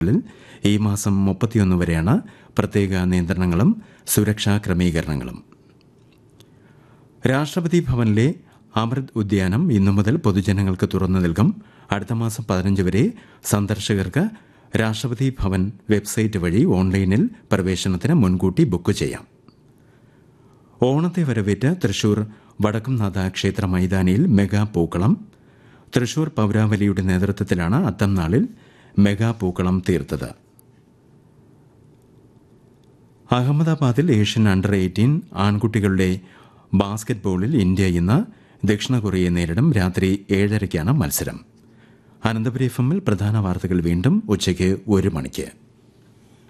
ഈ മാസം 31 വരെയാണ് പ്രത്യേക നിയന്ത്രണങ്ങളും സുരക്ഷാ ക്രമീകരണങ്ങളും. രാഷ്ട്രപതി ഭവനിലെ അമൃത് ഉദ്യാനം ഇന്നു മുതൽ പൊതുജനങ്ങൾക്ക് തുറന്നു നൽകും. അടുത്ത മാസം 15 വരെ സന്ദർശകർക്ക് രാഷ്ട്രപതി ഭവൻ വെബ്സൈറ്റ് വഴി ഓൺലൈനിൽ പ്രവേശനത്തിന് മുൻകൂട്ടി ബുക്ക് ചെയ്യാം. ഓണത്തെ വരവേറ്റ് തൃശൂർ വടക്കുംനാഥ ക്ഷേത്ര മൈതാനിയിൽ മെഗാ പൂക്കളം. തൃശൂർ പൗരാവലിയുടെ നേതൃത്വത്തിലാണ് അത്തം നാളിൽ മെഗാ പൂക്കളം തീർത്തത്. അഹമ്മദാബാദിൽ ഏഷ്യൻ അണ്ടർ 18 ആൺകുട്ടികളുടെ ബാസ്കറ്റ്ബോളിൽ ഇന്ത്യ ഇന്ന് ദക്ഷിണ കൊറിയയെ നേരിടും. രാത്രി 7:30-ക്കാണ് മത്സരം. അനന്തപുരി FM-ൽ പ്രധാന വാർത്തകൾ വീണ്ടും ഉച്ചയ്ക്ക് 1 മണിക്ക്.